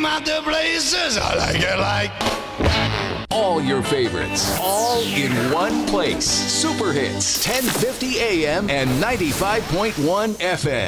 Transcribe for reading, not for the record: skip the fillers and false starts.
out the places I like it like. All your favorites, all in one place. Super Hits, 1050 AM and 95.1 FM.